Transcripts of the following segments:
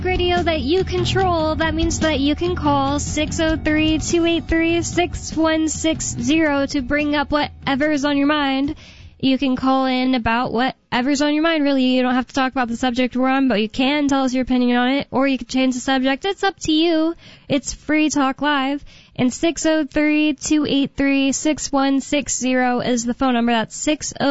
Radio that you control. That means that you can call 603-283-6160 to bring up whatever's on your mind. You can call in about whatever's on your mind, really. You don't have to talk about the subject we're on, but you can tell us your opinion on it, or you can change the subject. It's up to you. It's Free Talk Live. And 603-283-6160 is the phone number. That's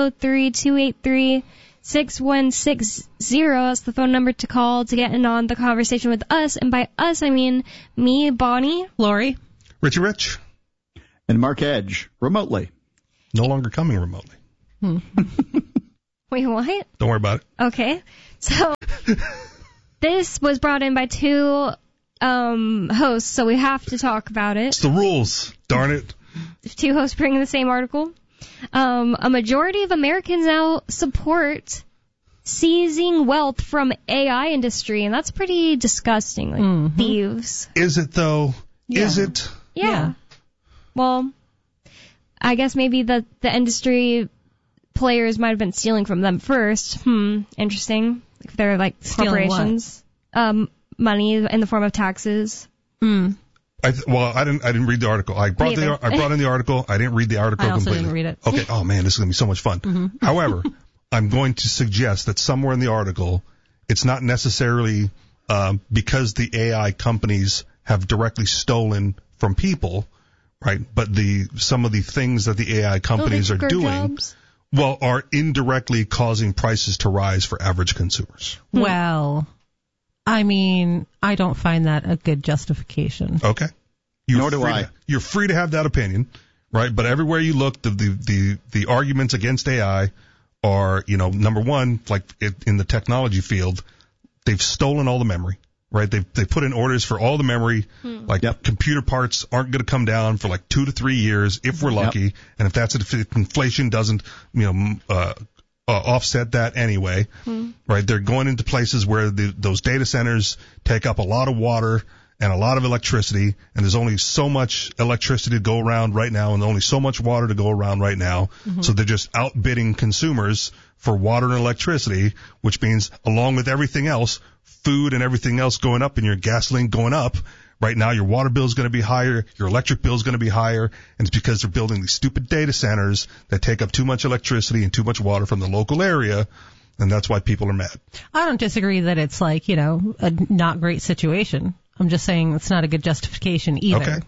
603-283-6160. That's the phone number to call to get in on the conversation with us. And by us, I mean me, Bonnie, Lori, Richie Rich, and Mark Edge, remotely. No longer coming remotely. Wait, what? Don't worry about it. Okay. So, this was brought in by two hosts, so we have to talk about it. It's the rules. Darn it. Two hosts bringing the same article. A majority of Americans now support seizing wealth from AI industry, and that's pretty disgusting. Like thieves. Is it, though? Yeah. Is it? Yeah. Well, I guess maybe the industry players might have been stealing from them first. Interesting. If they're like corporations. Money in the form of taxes. I didn't read the article. I brought in the article. I didn't read the article completely. I also didn't read it. Okay. Oh man, this is gonna be so much fun. However, I'm going to suggest that somewhere in the article, it's not necessarily because the AI companies have directly stolen from people, right? But some of the things that the AI companies are doing, are indirectly causing prices to rise for average consumers. Well, I mean, I don't find that a good justification. Okay. Nor do I. You're free to have that opinion, right? But everywhere you look, the arguments against AI are, number one, like in the technology field, they've stolen all the memory, right? They put in orders for all the memory, computer parts aren't going to come down for like 2 to 3 years if we're lucky, and if inflation doesn't, offset that anyway, right? They're going into places where those data centers take up a lot of water and a lot of electricity, and there's only so much electricity to go around right now and only so much water to go around right now. So they're just outbidding consumers for water and electricity, which means along with everything else, food and everything else going up and your gasoline going up, right now your water bill is going to be higher, your electric bill is going to be higher, and it's because they're building these stupid data centers that take up too much electricity and too much water from the local area, and that's why people are mad. I don't disagree that it's like, a not great situation. I'm just saying it's not a good justification either. Okay.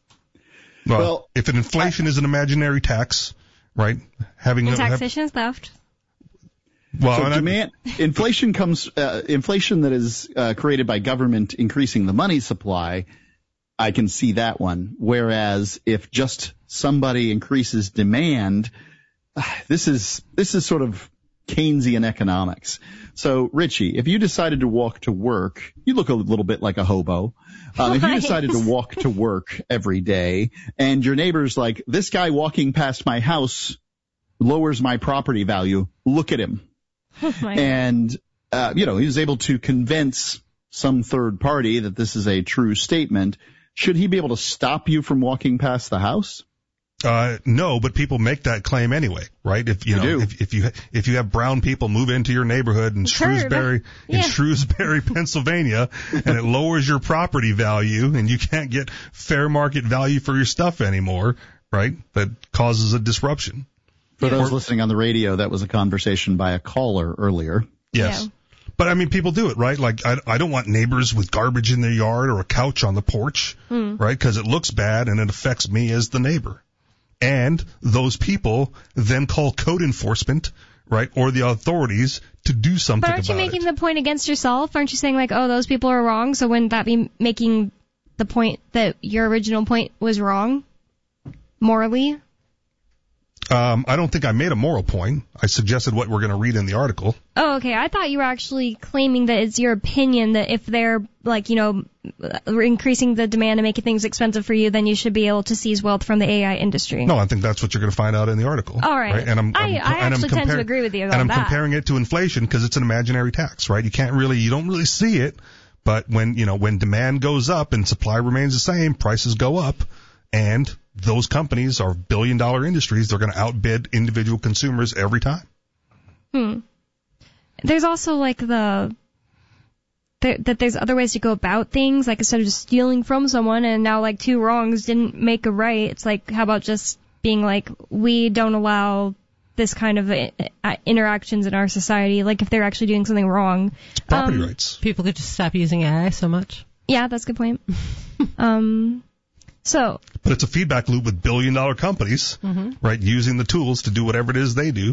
Well, if an inflation is an imaginary tax, right? Taxation is theft. Well, inflation that is created by government increasing the money supply. I can see that one. Whereas if just somebody increases demand, this is sort of Keynesian economics. So, Richie, if you decided to walk to work, you look a little bit like a hobo. If you decided to walk to work every day and your neighbor's like, this guy walking past my house lowers my property value, look at him. And, he was able to convince some third party that this is a true statement. Should he be able to stop you from walking past the house? No, but people make that claim anyway, right? If you have brown people move into your neighborhood in Shrewsbury, Pennsylvania, and it lowers your property value and you can't get fair market value for your stuff anymore, right? That causes a disruption. For those listening on the radio, that was a conversation by a caller earlier. Yes. Yeah. But I mean, people do it, right? Like, I don't want neighbors with garbage in their yard or a couch on the porch, right? Because it looks bad and it affects me as the neighbor. And those people then call code enforcement, right, or the authorities to do something about it. But aren't you making the point against yourself? Aren't you saying, like, oh, those people are wrong, so wouldn't that be making the point that your original point was wrong, morally? I don't think I made a moral point. I suggested what we're going to read in the article. Oh, okay. I thought you were actually claiming that it's your opinion that if they're, like, increasing the demand and making things expensive for you, then you should be able to seize wealth from the AI industry. No, I think that's what you're going to find out in the article. All right. And I actually tend to agree with you on that. And I'm comparing it to inflation because it's an imaginary tax, right? You don't really see it, but when demand goes up and supply remains the same, prices go up, and those companies are billion-dollar industries. They're going to outbid individual consumers every time. There's also, like, the that there's other ways to go about things. Like, instead of just stealing from someone and now, like, 2 wrongs didn't make a right, it's like, how about just being like, we don't allow this kind of interactions in our society, like if they're actually doing something wrong. It's property rights. People could just stop using AI so much. Yeah, that's a good point. But it's a feedback loop with billion-dollar companies, right, using the tools to do whatever it is they do.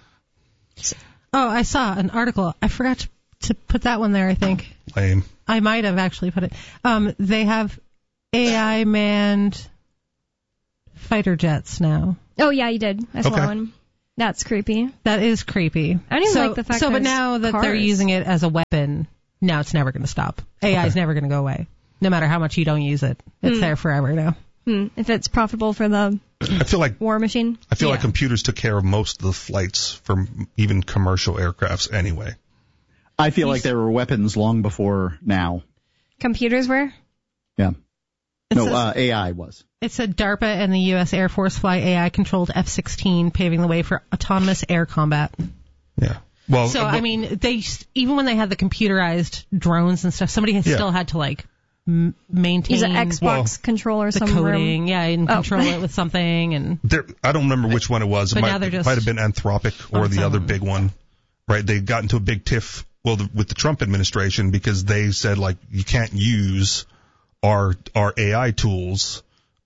Oh, I saw an article. I forgot to put that one there, I think. Lame. I might have actually put it. They have AI-manned fighter jets now. Oh, yeah, you did. I saw that one. That's creepy. That is creepy. I don't even like the fact that but now that they're using it as a weapon, now it's never going to stop. AI is never going to go away. No matter how much you don't use it. It's there forever now. If it's profitable for the war machine. I feel like computers took care of most of the flights for even commercial aircrafts anyway. I feel like there were weapons long before now. Computers were? Yeah. AI was. It said DARPA and the U.S. Air Force fly AI-controlled F-16, paving the way for autonomous air combat. Yeah. Well, so, I mean, even when they had the computerized drones and stuff, somebody still had to, like, maintain... Use an Xbox controller the coding, and control it with something. And I don't remember which one it was. It might have been Anthropic or the other big one. Right? They got into a big tiff, with the Trump administration because they said, like, you can't use our AI tools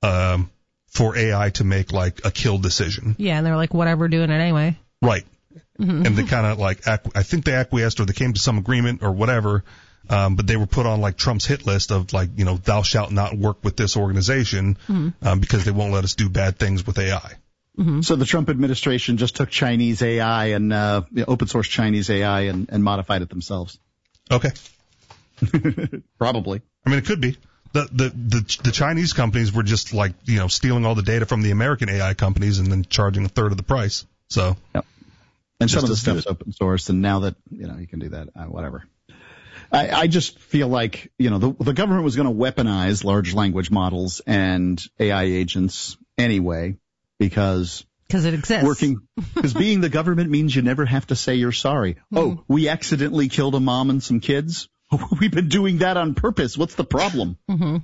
for AI to make, like, a kill decision. Yeah, and they're like, whatever, we're doing it anyway. Right. And they kind of, like, I think they acquiesced or they came to some agreement or whatever, but they were put on, like, Trump's hit list of, like, thou shalt not work with this organization because they won't let us do bad things with AI. So the Trump administration just took Chinese AI and open source Chinese AI and modified it themselves. Okay. Probably. I mean, it could be. The Chinese companies were just, like, stealing all the data from the American AI companies and then charging a third of the price. So. Yep. And some of the stuff's open source, and now that, you can do that, whatever. I just feel like, the government was going to weaponize large language models and AI agents anyway, because it exists. Because being the government means you never have to say you're sorry. Oh, we accidentally killed a mom and some kids? We've been doing that on purpose. What's the problem?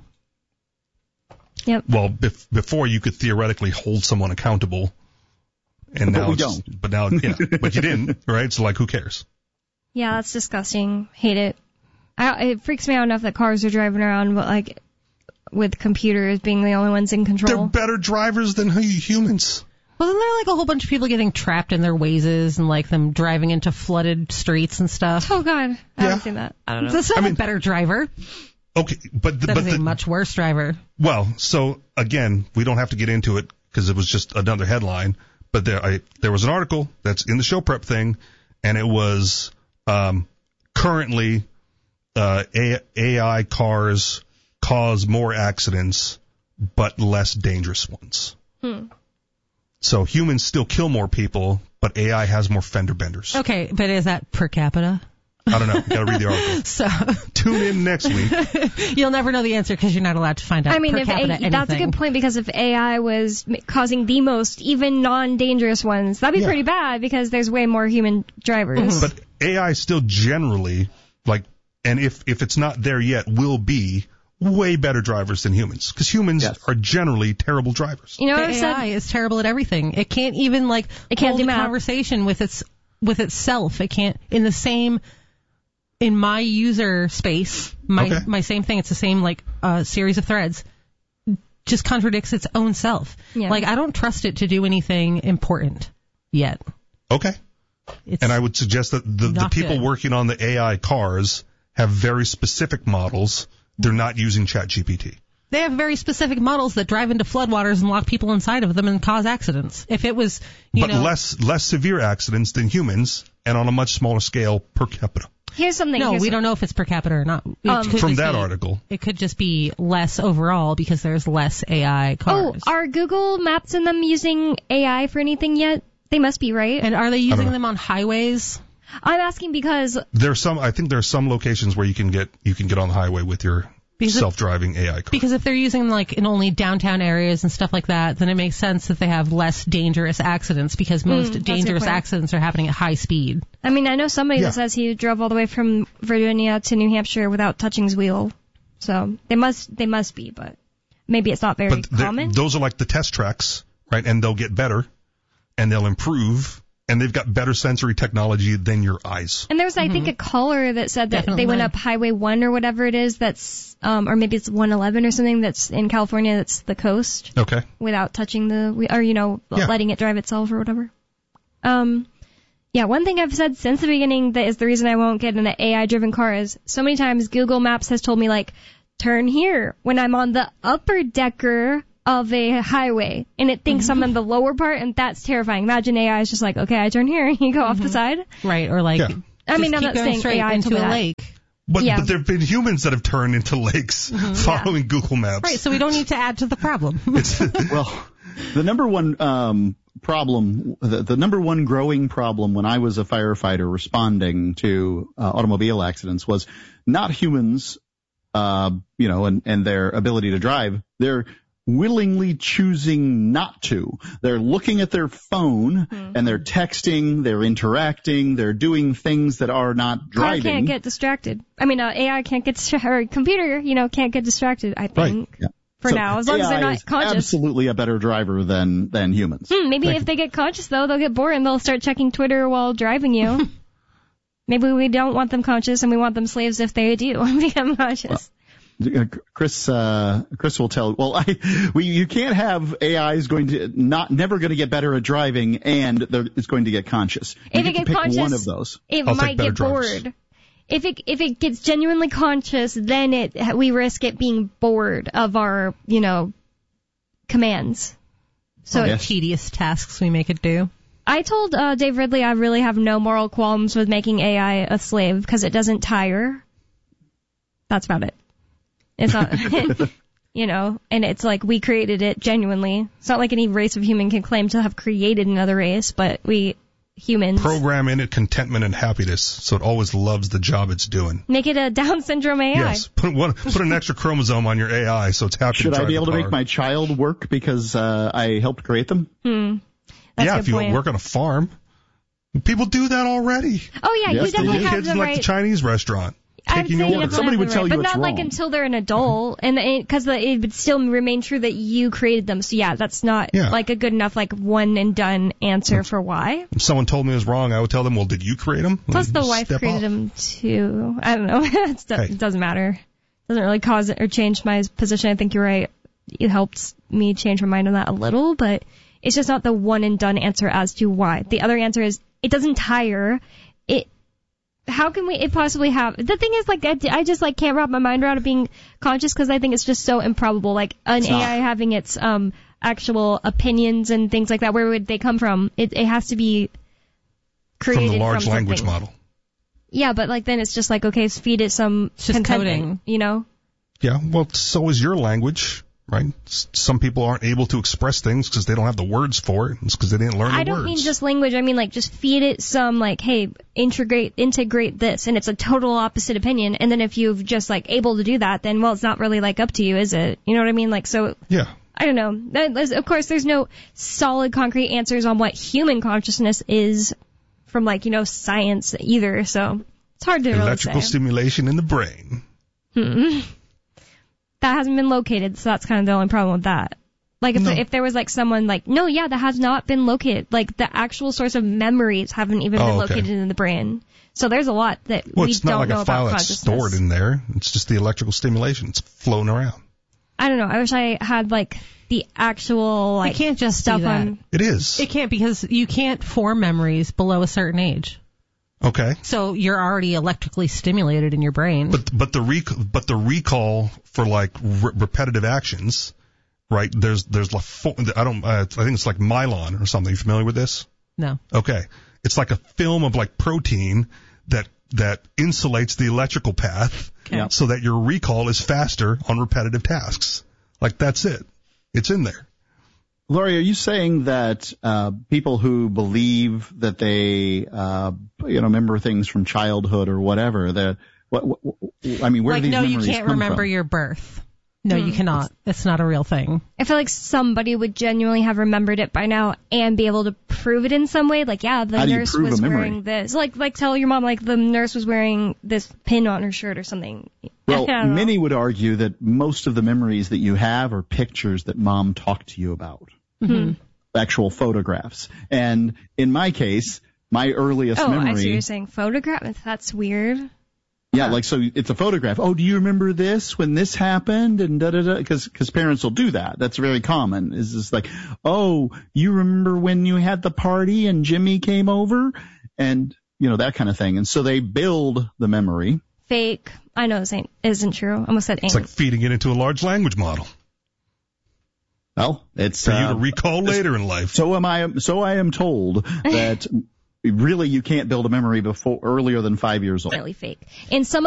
Yep. Well, before you could theoretically hold someone accountable. And now we don't. But now, but you didn't, right? So, like, who cares? Yeah, that's disgusting. Hate it. It freaks me out enough that cars are driving around, but, like, with computers being the only ones in control. They're better drivers than humans. Wasn't there, like, a whole bunch of people getting trapped in their Wazes and, like, them driving into flooded streets and stuff? Oh, God. I haven't seen that. I don't know. That's not a better driver. Okay, but a much worse driver. Well, so, again, we don't have to get into it because it was just another headline. But there was an article that's in the show prep thing, and it was currently AI cars cause more accidents, but less dangerous ones. So humans still kill more people, but AI has more fender benders. Okay, but is that per capita? I don't know. Got to read the article. So tune in next week. You'll never know the answer because you're not allowed to find out. I mean, per capita anything. That's a good point, because if AI was causing the most, even non-dangerous ones, that'd be pretty bad because there's way more human drivers. But AI still generally, like, and if it's not there yet, will be way better drivers than humans, because humans are generally terrible drivers. AI is terrible at everything. It can't even, like, hold a conversation with itself. It can't in my user space, my same thing. It's the same, like, series of threads. Just contradicts its own self. Yeah. Like, I don't trust it to do anything important yet. Okay. And I would suggest that the people working on the AI cars have very specific models. They're not using ChatGPT. They have very specific models that drive into floodwaters and lock people inside of them and cause accidents. If it was, less severe accidents than humans, and on a much smaller scale per capita. Here's something. No, we don't know if it's per capita or not. From that article. It could just be less overall because there's less AI cars. Oh, are Google Maps and them using AI for anything yet? They must be, right? And are they using them on highways? I'm asking because I think there are some locations where you can get on the highway with your self-driving AI car. Because if they're using like in only downtown areas and stuff like that, then it makes sense that they have less dangerous accidents because most dangerous accidents are happening at high speed. I mean, I know somebody that says he drove all the way from Virginia to New Hampshire without touching his wheel. So they must be, but maybe it's not very common. Those are like the test tracks, right? And they'll get better and they'll improve. And they've got better sensory technology than your eyes. And there was, I think, a caller that said that they went up Highway 1 or whatever it is that's, or maybe it's 111 or something that's in California that's the coast. Okay. Without touching letting it drive itself or whatever. One thing I've said since the beginning that is the reason I won't get in an AI-driven car is so many times Google Maps has told me, like, turn here when I'm on the upper decker of a highway, and it thinks I'm in the lower part, and that's terrifying. Imagine AI is just like, okay, I turn here, and you go off the side. Right, or like, I mean, I'm not saying AI into a lake. But there have been humans that have turned into lakes following Google Maps. Right, so we don't need to add to the problem. Well, the number one problem, the number one growing problem when I was a firefighter responding to automobile accidents was not humans, and their ability to drive. They're willingly choosing not to. They're looking at their phone and they're texting, they're interacting, they're doing things that are not driving. Car can't get distracted. I mean, AI can't get or computer, can't get distracted, I think. Right. Yeah. For now, as long as they're not conscious. Absolutely a better driver than humans. Maybe if they get conscious, though, they'll get bored and they'll start checking Twitter while driving you. Maybe we don't want them conscious and we want them slaves if they do become conscious. Well, Chris will tell. Well, you can't have AI is going to never going to get better at driving, and it's going to get conscious. If it gets conscious, one of those. It might get bored. If it gets genuinely conscious, then we risk it being bored of our commands. So tedious tasks we make it do. I told Dave Ridley I really have no moral qualms with making AI a slave because it doesn't tire. That's about it. It's not, and it's like we created it genuinely. It's not like any race of human can claim to have created another race, but we humans program in it contentment and happiness, so it always loves the job it's doing. Make it a Down syndrome AI. Yes, put an extra chromosome on your AI so it's happy. Should to I be able to make my child work because I helped create them? If you work on a farm, people do that already. Oh yeah, yes, you definitely have kids the in right. like the Chinese restaurant. Somebody would tell you but it's not wrong. like until they're an adult, and because it would still remain true that you created them. So that's not like a good enough like one and done answer for why. If someone told me it was wrong, I would tell them, well, did you create them? Plus the wife created them too. I don't know. It doesn't matter. It doesn't really cause it or change my position. I think you're right. It helps me change my mind on that a little, but it's just not the one and done answer as to why. The other answer is it doesn't tire. How can it possibly have? The thing is, like, I just like can't wrap my mind around it being conscious because I think it's just so improbable. Like an AI having its actual opinions and things like that. Where would they come from? It has to be created from the large language something. model. Yeah, but like then it's just like okay, feed it some coding, Yeah, well, so is your language. Right? Some people aren't able to express things because they don't have the words for it. It's because they didn't learn the words. I don't mean just language. I mean like just feed it some like, hey, integrate this, and it's a total opposite opinion. And then if you've just like able to do that, then well, it's not really like up to you, is it? You know what I mean? Like so. Yeah. I don't know. Of course, there's no solid, concrete answers on what human consciousness is from like science either. So it's hard to really say. Electrical stimulation in the brain. That hasn't been located, so that's kind of the only problem with that. Like, if there was, like, someone like, no, yeah, that has not been located. Like, the actual source of memories haven't even been located in the brain. So there's a lot that we don't know about consciousness. Well, it's not like a file that's stored in there. It's just the electrical stimulation. It's flown around. I don't know. I wish I had, like, the actual, like, it can't just stuff do that. On. It is. It can't because you can't form memories below a certain age. Okay. So you're already electrically stimulated in your brain. But the recall for like repetitive actions, right? There's like I think it's like Mylon or something. You familiar with this? No. Okay. It's like a film of like protein that insulates the electrical path so that your recall is faster on repetitive tasks. Like that's it. It's in there. Laurie, are you saying that people who believe that they remember things from childhood or whatever, that I mean, where do these memories come from? No, you can't remember your birth. No, you cannot. It's not a real thing. I feel like somebody would genuinely have remembered it by now and be able to prove it in some way. Like, yeah, the nurse was wearing this. Like tell your mom, like, the nurse was wearing this pin on her shirt or something. Well, many would argue that most of the memories that you have are pictures that mom talked to you about. Mm-hmm. Actual photographs. And in my case, my earliest memory... I see what you're saying. Photograph? That's weird. Yeah, like, so it's a photograph. Oh, do you remember this when this happened? And da-da-da. Because parents will do that. That's very common. Is just like, oh, you remember when you had the party and Jimmy came over? And, that kind of thing. And so they build the memory. Fake. I know this isn't true. I almost said ain't. It's like feeding it into a large language model. Well, it's... for you to recall later in life. So I am told that... Really, you can't build a memory earlier than 5 years old. Really fake. In some